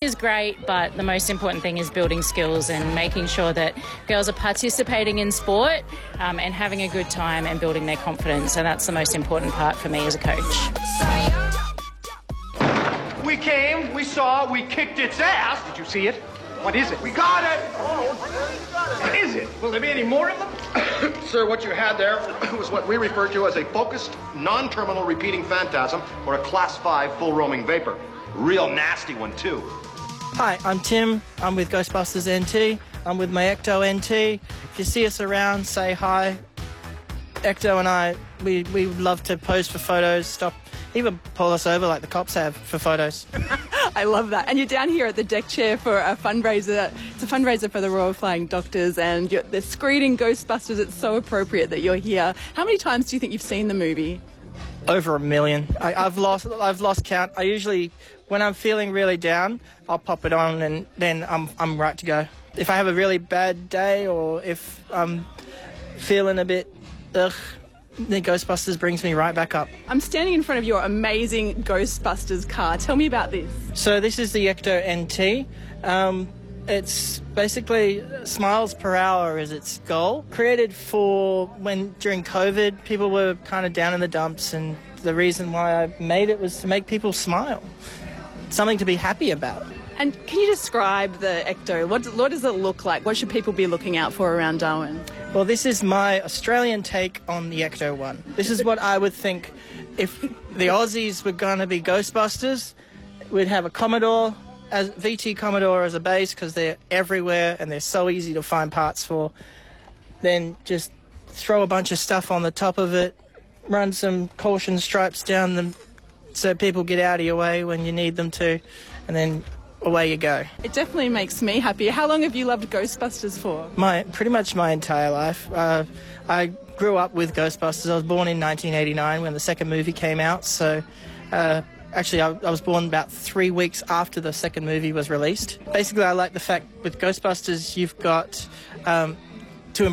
is great, but the most important thing is building skills and making sure that girls are participating in sport and having a good time and building their confidence. And that's the most important part for me as a coach. We came, we saw, we kicked its ass. Did you see it? What is it? We got it! What is it? Will there be any more of them? Sir, what you had there was what we refer to as a focused, non-terminal repeating phantasm or a class 5 full roaming vapor. Real nasty one, too. Hi, I'm Tim. I'm with Ghostbusters NT. I'm with my Ecto NT. If you see us around, say hi. Ecto and I, we love to pose for photos, even pull us over like the cops have for photos. I love that. And you're down here at the deck chair for a fundraiser. It's a fundraiser for the Royal Flying Doctors, and they're screening Ghostbusters. It's so appropriate that you're here. How many times do you think you've seen the movie? Over 1 million. I've lost count. I usually, when I'm feeling really down, I'll pop it on and then I'm right to go. If I have a really bad day or if I'm feeling a bit ugh, the Ghostbusters brings me right back up. I'm standing in front of your amazing Ghostbusters car. Tell me about this. So this is the Ecto NT. It's basically miles per hour is its goal. Created for when during COVID people were kind of down in the dumps, and the reason why I made it was to make people smile. Something to be happy about. And can you describe the Ecto? What does it look like? What should people be looking out for around Darwin? Well, this is my Australian take on the Ecto one. This is what I would think if the Aussies were going to be Ghostbusters. We'd have a Commodore, as VT Commodore as a base because they're everywhere and they're so easy to find parts for. Then just throw a bunch of stuff on the top of it, run some caution stripes down them so people get out of your way when you need them to, and then away you go. It definitely makes me happy. How long have you loved Ghostbusters for? Pretty much my entire life. I grew up with Ghostbusters. I was born in 1989 when the second movie came out, so actually I was born about 3 weeks after the second movie was released. Basically, I like the fact with Ghostbusters you've got